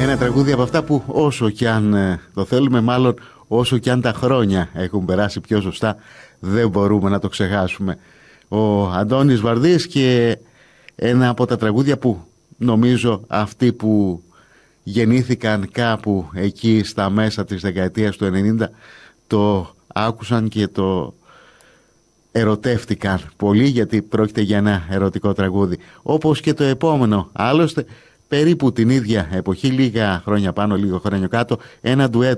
Ένα τραγούδι από αυτά που όσο κι αν το θέλουμε, μάλλον όσο κι αν τα χρόνια έχουν περάσει πιο σωστά, δεν μπορούμε να το ξεχάσουμε. Ο Αντώνης Βαρδής, και ένα από τα τραγούδια που νομίζω αυτοί που γεννήθηκαν κάπου εκεί στα μέσα της δεκαετίας του 90 το άκουσαν και το ερωτεύτηκαν πολύ, γιατί πρόκειται για ένα ερωτικό τραγούδι, όπως και το επόμενο. Άλλωστε περίπου την ίδια εποχή, λίγα χρόνια πάνω, λίγο χρόνια κάτω, ένα ντουέτο